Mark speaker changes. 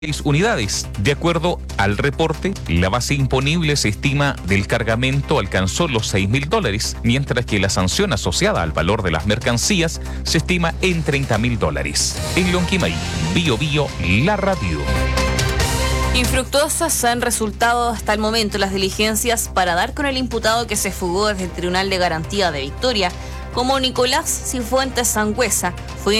Speaker 1: unidades. De acuerdo al reporte, la base imponible se estima del cargamento alcanzó los $6.000, mientras que la sanción asociada al valor de las mercancías se estima en $30.000. En Lonquimay, Bio Bio, la radio.
Speaker 2: Infructuosas han resultado hasta el momento las diligencias para dar con el imputado que se fugó desde el Tribunal de Garantía de Victoria como Nicolás Cifuentes Sangüesa. Fue